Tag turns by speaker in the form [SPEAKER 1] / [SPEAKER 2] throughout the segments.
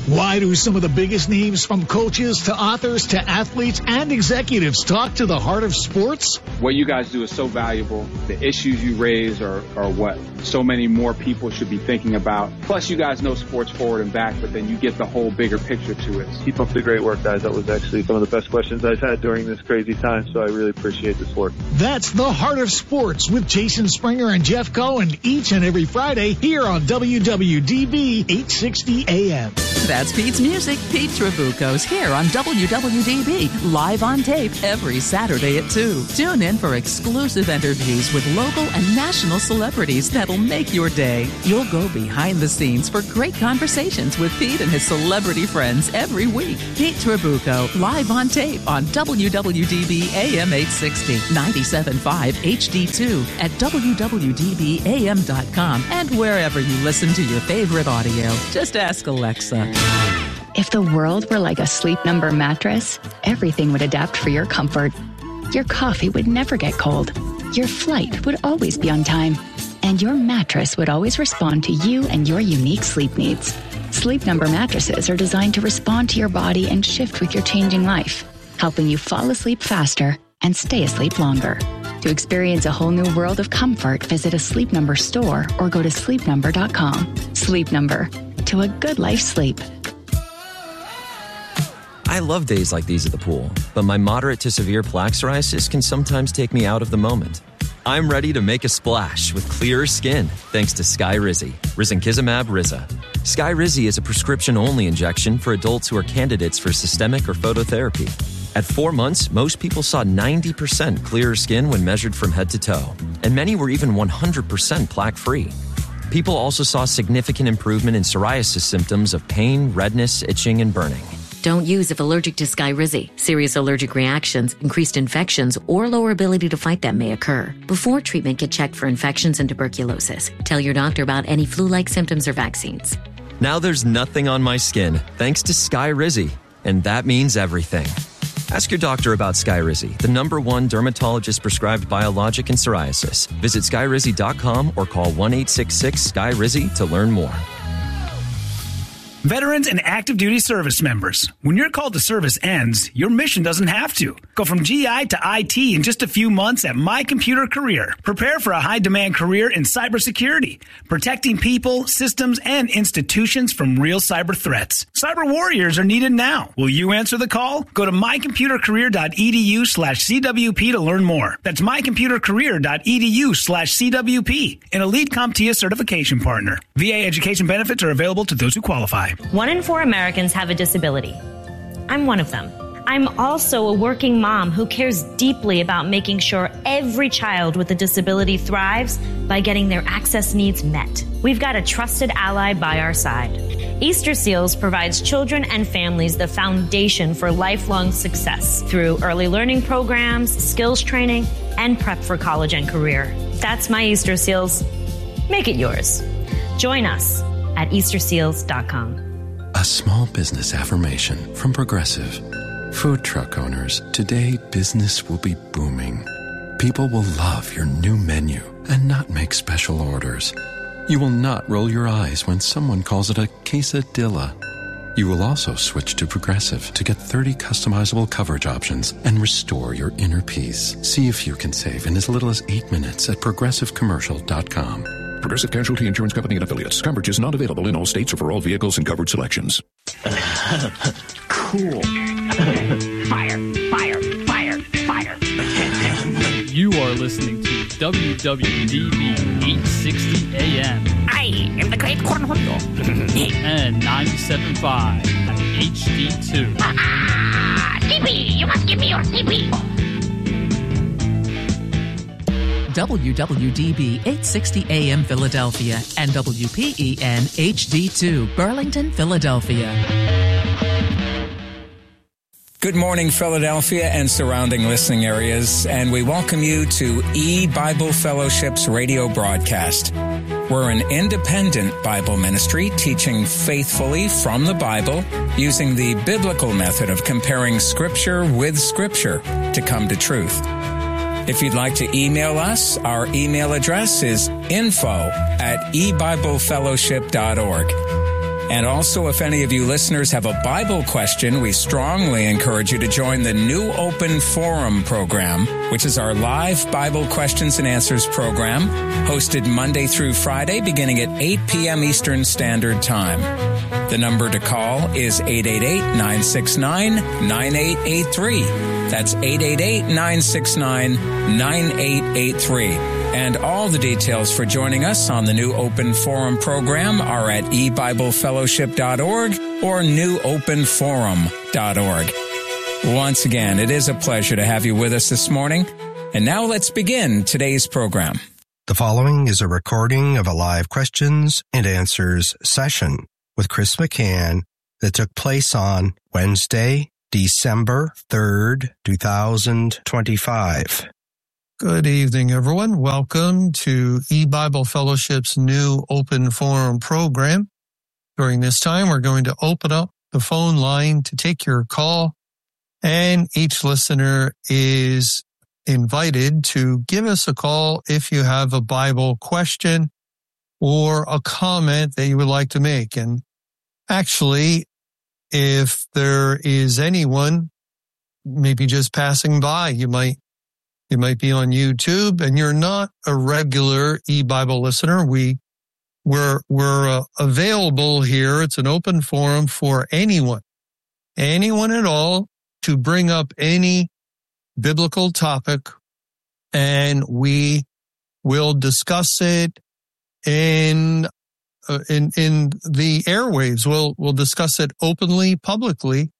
[SPEAKER 1] Why do some of the biggest names, from coaches to authors to athletes and executives, talk to the heart of sports?
[SPEAKER 2] What you guys do is so valuable. The issues you raise are what so many more people should be thinking about. Plus, you guys know sports forward and back, but then you get the whole bigger picture to it.
[SPEAKER 3] Keep up the great work, guys. That was actually some of the best questions I've had during this crazy time, so I really appreciate this work.
[SPEAKER 1] That's The Heart of Sports with Jason Springer and Jeff Cohen each and every Friday here on WWDB 860 AM.
[SPEAKER 4] That's Pete's Music. Pete Trabucco's here on WWDB, live on tape every Saturday at 2. Tune in for exclusive interviews with local and national celebrities that'll make your day. You'll go behind the scenes for great conversations with Pete and his celebrity friends every week. Pete Trabucco, live on tape on WWDB AM 860, 97.5 HD2 at WWDBAM.com and wherever you listen to your favorite audio. Just ask Alexa.
[SPEAKER 5] If the world were like a Sleep Number mattress, everything would adapt for your comfort. Your coffee would never get cold. Your flight would always be on time. And your mattress would always respond to you and your unique sleep needs. Sleep Number mattresses are designed to respond to your body and shift with your changing life, helping you fall asleep faster and stay asleep longer. To experience a whole new world of comfort, visit a Sleep Number store or go to sleepnumber.com. Sleep Number. To a good life sleep.
[SPEAKER 6] I love days like these at the pool, but my moderate to severe plaque psoriasis can sometimes take me out of the moment. I'm ready to make a splash with clearer skin thanks to Skyrizi, risankizumab Riza. Skyrizi is a prescription-only injection for adults who are candidates for systemic or phototherapy. At 4 months, most people saw 90% clearer skin when measured from head to toe, and many were even 100% plaque-free. People also saw significant improvement in psoriasis symptoms of pain, redness, itching, and burning.
[SPEAKER 7] Don't use if allergic to Skyrizi. Serious allergic reactions, increased infections, or lower ability to fight them may occur. Before treatment, get checked for infections and tuberculosis. Tell your doctor about any flu-like symptoms or vaccines.
[SPEAKER 6] Now there's nothing on my skin thanks to Skyrizi, and that means everything. Ask your doctor about Skyrizi, the #1 dermatologist-prescribed biologic in psoriasis. Visit Skyrizi.com or call 1-866-SKY-RIZI to learn more.
[SPEAKER 8] Veterans and active duty service members, when your call to service ends, your mission doesn't have to. Go from GI to IT in just a few months at My Computer Career. Prepare for a high-demand career in cybersecurity, protecting people, systems, and institutions from real cyber threats. Cyber warriors are needed now. Will you answer the call? Go to mycomputercareer.edu/CWP to learn more. That's mycomputercareer.edu/CWP, an elite CompTIA certification partner. VA education benefits are available to those who qualify.
[SPEAKER 9] 1 in 4 Americans have a disability. I'm one of them. I'm also a working mom who cares deeply about making sure every child with a disability thrives by getting their access needs met. We've got a trusted ally by our side. Easter Seals provides children and families the foundation for lifelong success through early learning programs, skills training, and prep for college and career. That's my Easter Seals. Make it yours. Join us at easterseals.com.
[SPEAKER 10] A small business affirmation from Progressive. Food truck owners, today business will be booming. People will love your new menu and not make special orders. You will not roll your eyes when someone calls it a quesadilla. You will also switch to Progressive to get 30 customizable coverage options and restore your inner peace. See if you can save in as little as 8 minutes at progressivecommercial.com.
[SPEAKER 11] Progressive Casualty Insurance Company and Affiliates. Coverage is not available in all states or for all vehicles and covered selections.
[SPEAKER 12] Cool. Fire, fire, fire, fire.
[SPEAKER 13] You are listening to WWDB 860 AM.
[SPEAKER 12] I am the great cornholio.
[SPEAKER 13] And 97.5 HD2.
[SPEAKER 12] TP! You must give me your TP!
[SPEAKER 4] WWDB 860 AM Philadelphia and WPEN HD2 Burlington, Philadelphia.
[SPEAKER 14] Good morning, Philadelphia and surrounding listening areas, and we welcome you to E-Bible Fellowship's radio broadcast. We're an independent Bible ministry teaching faithfully from the Bible using the biblical method of comparing Scripture with Scripture to come to truth. If you'd like to email us, our email address is info@ebiblefellowship.org. And also, if any of you listeners have a Bible question, we strongly encourage you to join the New Open Forum program, which is our live Bible questions and answers program, hosted Monday through Friday, beginning at 8 p.m. Eastern Standard Time. The number to call is 888-969-9883. That's 888-969-9883. And all the details for joining us on the New Open Forum program are at ebiblefellowship.org or newopenforum.org. Once again, it is a pleasure to have you with us this morning. And now let's begin today's program.
[SPEAKER 15] The following is a recording of a live questions and answers session with Chris McCann that took place on Wednesday, December 3rd, 2025.
[SPEAKER 16] Good evening, everyone. Welcome to E-Bible Fellowship's New Open Forum program. During this time, we're going to open up the phone line to take your call, and each listener is invited to give us a call if you have a Bible question or a comment that you would like to make. And actually, if there is anyone maybe just passing by, you might be on YouTube and you're not a regular E-Bible listener. We're available here. It's an open forum for anyone at all to bring up any biblical topic, and we will discuss it in the airwaves. We'll discuss it openly, publicly.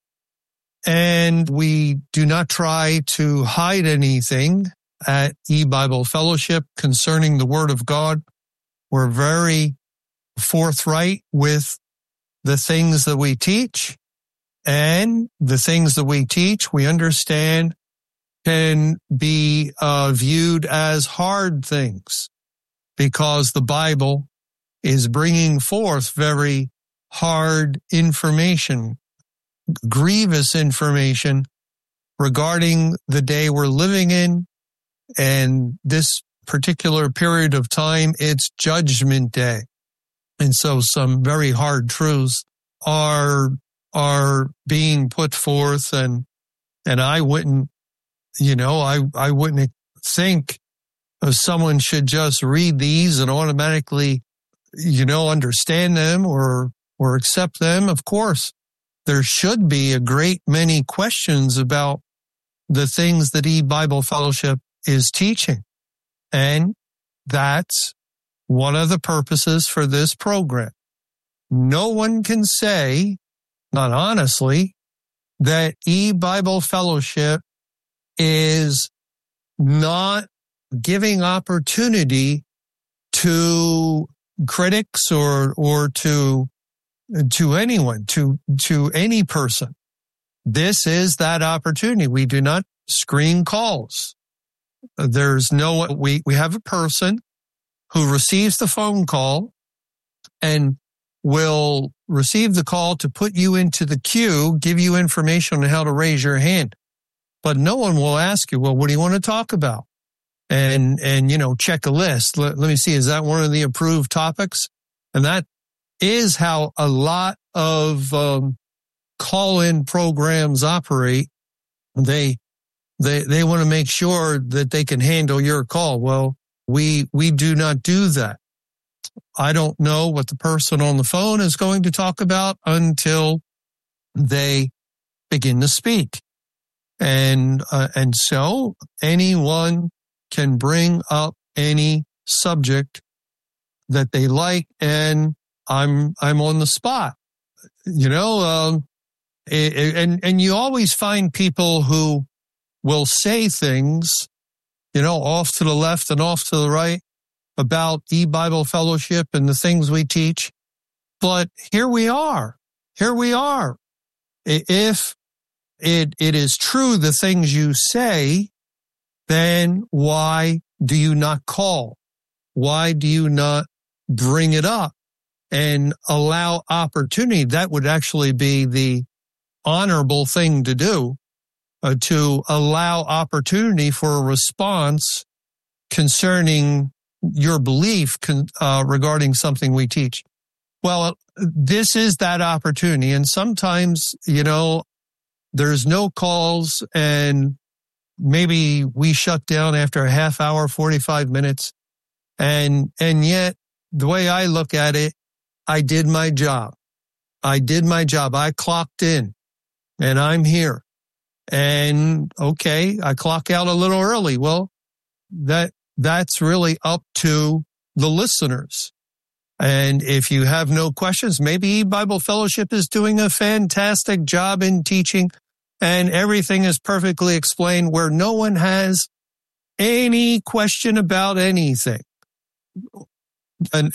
[SPEAKER 16] And we do not try to hide anything at E-Bible Fellowship concerning the Word of God. We're very forthright with the things that we teach, and the things that we teach, we understand, can be viewed as hard things because the Bible is bringing forth very hard information, grievous information regarding the day we're living in, and this particular period of time, it's Judgment Day. And so some very hard truths are being put forth, and I wouldn't think someone should just read these and automatically, understand them or accept them. Of course, there should be a great many questions about the things that E-Bible Fellowship is teaching. And that's one of the purposes for this program. No one can say, not honestly, that E-Bible Fellowship is not giving opportunity to critics or to anyone, to any person. This is that opportunity. We do not screen calls. We have a person who receives the phone call and will receive the call to put you into the queue, give you information on how to raise your hand. But no one will ask you, well, what do you want to talk about? And check a list. Let me see, is that one of the approved topics? And that is how a lot of call-in programs operate. They want to make sure that they can handle your call. Well, we do not do that. I don't know what the person on the phone is going to talk about until they begin to speak. And so anyone can bring up any subject that they like, and I'm on the spot, and you always find people who will say things, off to the left and off to the right about E-Bible Fellowship and the things we teach. But here we are. If it is true, the things you say, then why do you not call? Why do you not bring it up and allow opportunity? That would actually be the honorable thing to do, to allow opportunity for a response concerning your belief regarding something we teach. Well, this is that opportunity. And sometimes, there's no calls and maybe we shut down after a half hour, 45 minutes. And yet the way I look at it, I did my job. I clocked in and I'm here. And okay, I clock out a little early. Well, that's really up to the listeners. And if you have no questions, maybe Bible Fellowship is doing a fantastic job in teaching and everything is perfectly explained where no one has any question about anything. And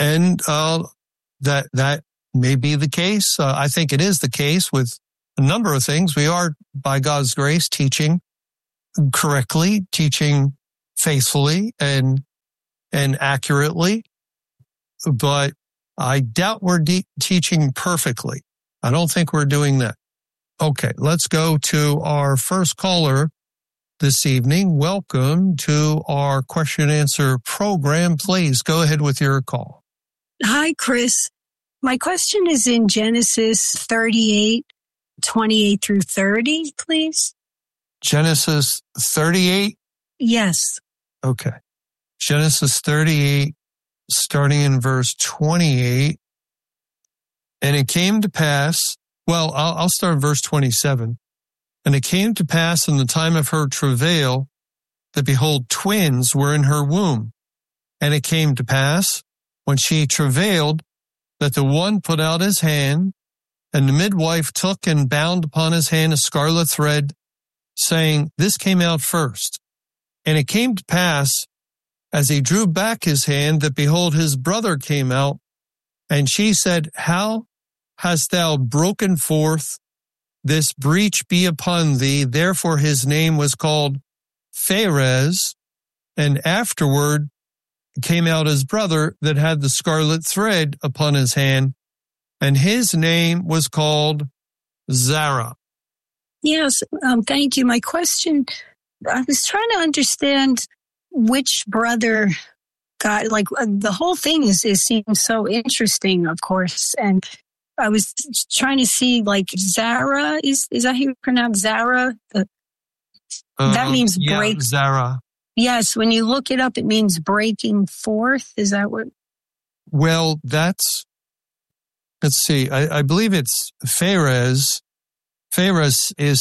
[SPEAKER 16] that may be the case. I think it is the case with a number of things. We are, by God's grace, teaching correctly, teaching faithfully and accurately. But I doubt we're teaching perfectly. I don't think we're doing that. Okay, let's go to our first caller this evening. Welcome to our question and answer program. Please go ahead with your call.
[SPEAKER 17] Hi, Chris. My question is in Genesis 38, 28 through 30, please.
[SPEAKER 16] Genesis 38?
[SPEAKER 17] Yes.
[SPEAKER 16] Okay. Genesis 38, starting in verse 28. And it came to pass, well, I'll start verse 27. And it came to pass in the time of her travail that, behold, twins were in her womb. And it came to pass, when she travailed, that the one put out his hand, and the midwife took and bound upon his hand a scarlet thread, saying, This came out first. And it came to pass, as he drew back his hand, that, behold, his brother came out. And she said, How hast thou broken forth? This breach be upon thee. Therefore his name was called Pharez. And afterward came out his brother that had the scarlet thread upon his hand, and his name was called Zara.
[SPEAKER 17] Yes, thank you. My question, I was trying to understand which brother got, the whole thing seems so interesting, of course, and I was trying to see, Zara, is that how you pronounce Zara? That means break.
[SPEAKER 16] Zara.
[SPEAKER 17] Yes, when you look it up, it means breaking forth. Is that what?
[SPEAKER 16] Well, let's see. I believe it's Pharez. Pharez is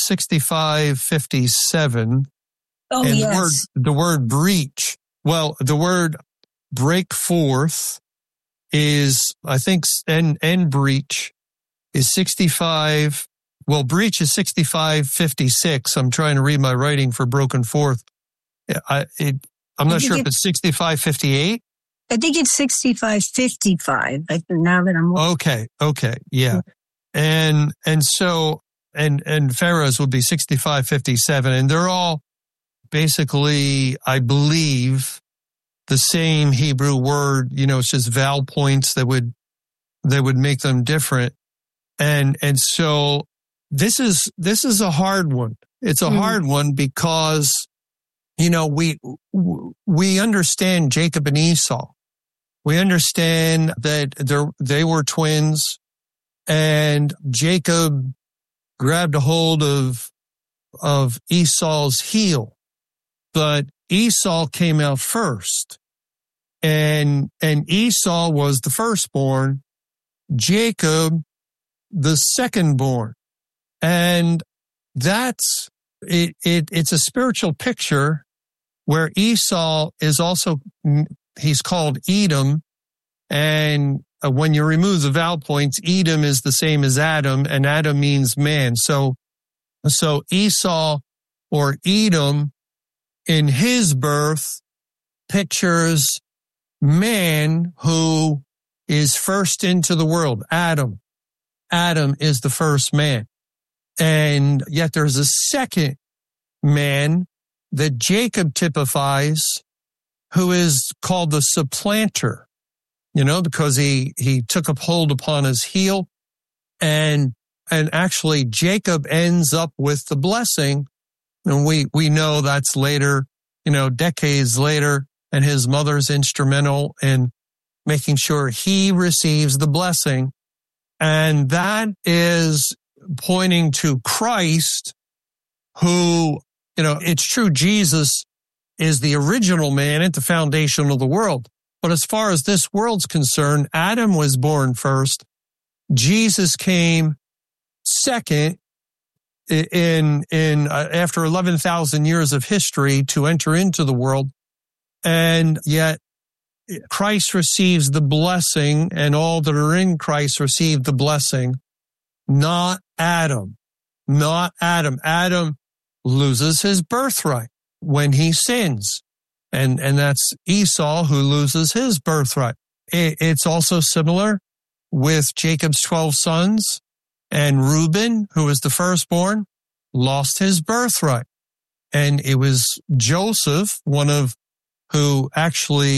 [SPEAKER 16] 6557.
[SPEAKER 17] Oh,
[SPEAKER 16] and
[SPEAKER 17] yes.
[SPEAKER 16] The word breach. Well, the word break forth is, I think, and breach is 65. Well, breach is 6556. I'm trying to read my writing for broken forth. I'm not sure if it's 6558.
[SPEAKER 17] I think it's 6555. Now that I'm
[SPEAKER 16] okay, yeah, and so Pharez would be 6557, and they're all basically, I believe, the same Hebrew word. It's just vowel points that would make them different, and so this is a hard one. It's a hard one because, we understand Jacob and Esau. We understand that they were twins, and Jacob grabbed a hold of Esau's heel, but Esau came out first, and Esau was the firstborn, Jacob the secondborn, and that's it. It's a spiritual picture where Esau is also, he's called Edom, and when you remove the vowel points, Edom is the same as Adam, and Adam means man. So Esau, or Edom, in his birth pictures man who is first into the world, Adam. Adam is the first man. And yet there's a second man that Jacob typifies, who is called the supplanter, because he took a hold upon his heel, and actually Jacob ends up with the blessing. And we know that's later, decades later, and his mother's instrumental in making sure he receives the blessing And that is pointing to Christ, who, it's true, Jesus is the original man at the foundation of the world. But as far as this world's concerned, Adam was born first. Jesus came second after 11,000 years of history to enter into the world. And yet Christ receives the blessing, and all that are in Christ receive the blessing, not Adam. Not Adam. Adam loses his birthright when he sins. And that's Esau who loses his birthright. It's also similar with Jacob's 12 sons, and Reuben, who was the firstborn, lost his birthright. And it was Joseph, who actually